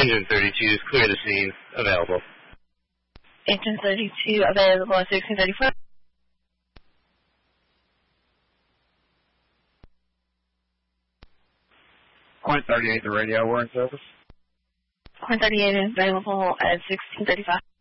Engine 32 is clear the scene. Available. Engine 32 available at 1634. Point 38, the radio, we're in service. Point 38 is available at 1635.